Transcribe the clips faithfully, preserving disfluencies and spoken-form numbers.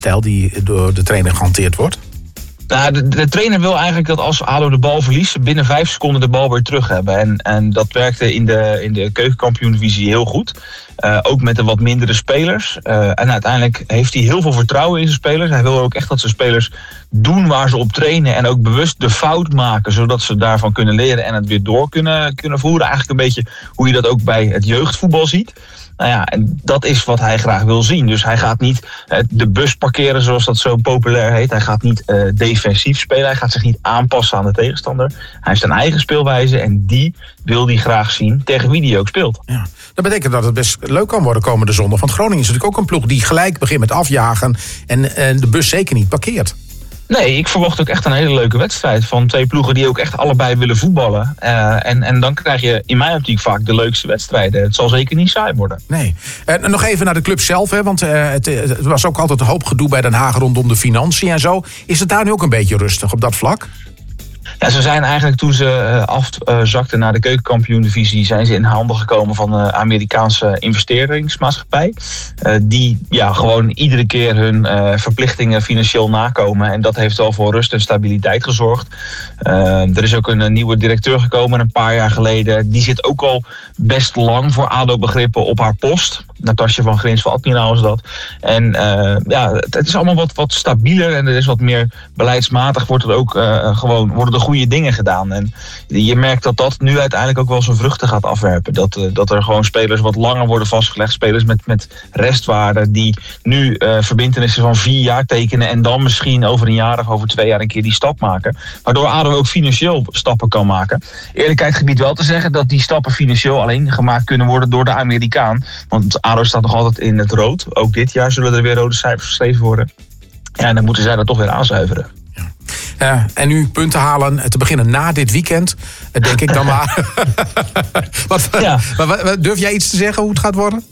stijl die door de trainer gehanteerd wordt? Nou, de, de trainer wil eigenlijk dat als ADO de bal verliest, ze binnen vijf seconden de bal weer terug hebben. En, en dat werkte in de, in de keukenkampioen-divisie heel goed. Uh, ook met de wat mindere spelers. Uh, en uiteindelijk heeft hij heel veel vertrouwen in zijn spelers. Hij wil ook echt dat zijn spelers doen waar ze op trainen. En ook bewust de fout maken, zodat ze daarvan kunnen leren en het weer door kunnen, kunnen voeren. Eigenlijk een beetje hoe je dat ook bij het jeugdvoetbal ziet. Nou ja, en dat is wat hij graag wil zien. Dus hij gaat niet uh, de bus parkeren, zoals dat zo populair heet. Hij gaat niet uh, defensief spelen. Hij gaat zich niet aanpassen aan de tegenstander. Hij heeft zijn eigen speelwijze en die wil hij graag zien tegen wie hij ook speelt. Ja, dat betekent dat het best leuk kan worden komende zondag. Want Groningen is natuurlijk ook een ploeg die gelijk begint met afjagen en, en de bus zeker niet parkeert. Nee, ik verwacht ook echt een hele leuke wedstrijd van twee ploegen die ook echt allebei willen voetballen. Uh, en, en dan krijg je in mijn optiek vaak de leukste wedstrijden. Het zal zeker niet saai worden. Nee. Uh, nog even naar de club zelf, hè, want uh, het, het was ook altijd een hoop gedoe bij Den Haag rondom de financiën en zo. Is het daar nu ook een beetje rustig op dat vlak? Ja, ze zijn eigenlijk toen ze afzakten naar de keukenkampioen-divisie, zijn ze in handen gekomen van de Amerikaanse investeringsmaatschappij. Uh, die ja, gewoon iedere keer hun uh, verplichtingen financieel nakomen. En dat heeft wel voor rust en stabiliteit gezorgd. Uh, er is ook een, een nieuwe directeur gekomen een paar jaar geleden. Die zit ook al best lang voor ADO-begrippen op haar post. Natasja van Grins van Admiraal is dat. En uh, ja, het, het is allemaal wat, wat stabieler en er is wat meer beleidsmatig. Wordt er ook uh, gewoon, worden er goede dingen gedaan. En je merkt dat dat nu uiteindelijk ook wel zijn vruchten gaat afwerpen. Dat, uh, dat er gewoon spelers wat langer worden vastgelegd. Spelers met, met restwaarde die nu uh, verbintenissen van vier jaar tekenen en dan misschien over een jaar of over twee jaar een keer die stap maken. Waardoor ADO ook financieel stappen kan maken. Eerlijkheid gebied wel te zeggen dat die stappen financieel alleen gemaakt kunnen worden door de Amerikaan. Want ADO staat nog altijd in het rood. Ook dit jaar zullen er weer rode cijfers geschreven worden. Ja, en dan moeten zij dat toch weer aanzuiveren. Ja. Uh, en nu punten halen te beginnen na dit weekend, denk ik dan maar. wat, ja. wat, wat, durf jij iets te zeggen hoe het gaat worden?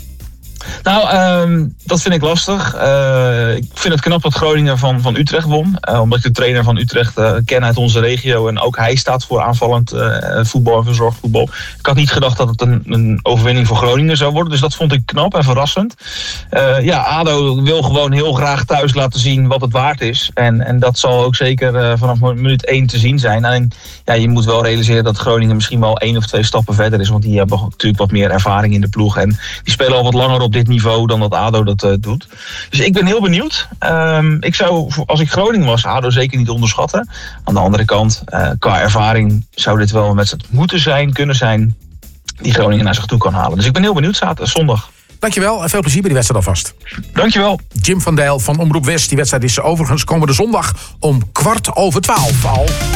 Nou, um, dat vind ik lastig. Uh, ik vind het knap dat Groningen van, van Utrecht won. Uh, omdat ik de trainer van Utrecht uh, ken uit onze regio. En ook hij staat voor aanvallend uh, voetbal en verzorgd voetbal. Ik had niet gedacht dat het een, een overwinning voor Groningen zou worden. Dus dat vond ik knap en verrassend. Uh, ja, ADO wil gewoon heel graag thuis laten zien wat het waard is. En, en dat zal ook zeker uh, vanaf minuut één te zien zijn. En ja, je moet wel realiseren dat Groningen misschien wel één of twee stappen verder is. Want die hebben natuurlijk wat meer ervaring in de ploeg. En die spelen al wat langer op dit niveau dan dat ADO dat uh, doet. Dus ik ben heel benieuwd. Um, ik zou, als ik Groningen was, ADO zeker niet onderschatten. Aan de andere kant, uh, qua ervaring zou dit wel een wedstrijd moeten zijn, kunnen zijn, die Groningen naar zich toe kan halen. Dus ik ben heel benieuwd, zaterdag, zondag. Dankjewel en veel plezier bij die wedstrijd alvast. Dankjewel. Jim van Dijl van Omroep West. Die wedstrijd is overigens komende zondag om kwart over twaalf al.